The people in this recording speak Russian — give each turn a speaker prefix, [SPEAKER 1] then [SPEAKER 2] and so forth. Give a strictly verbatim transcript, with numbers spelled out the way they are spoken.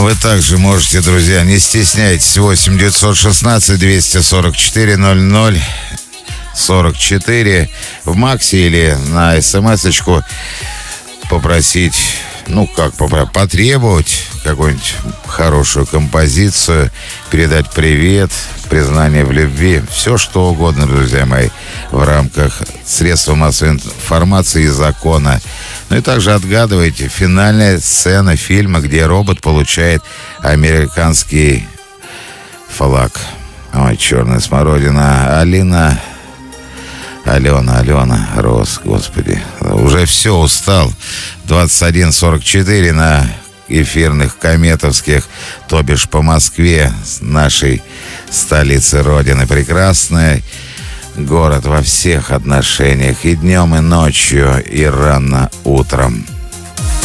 [SPEAKER 1] Вы также можете, друзья, не стесняйтесь, восемь девятьсот шестнадцать двести сорок четыре ноль ноль сорок четыре в Максе или на смс-очку попросить, ну как, потребовать какую-нибудь хорошую композицию, передать привет, признание в любви, все что угодно, друзья мои, в рамках средств массовой информации и закона. Ну и также отгадывайте финальная сцена фильма, где робот получает американский флаг. Ой, черная смородина. Алина... Алена, Алена, Рос, господи. Уже все, устал. двадцать один сорок четыре на эфирных кометовских, то бишь по Москве, нашей столице Родины. Прекрасный город во всех отношениях. И днем, и ночью, и рано утром.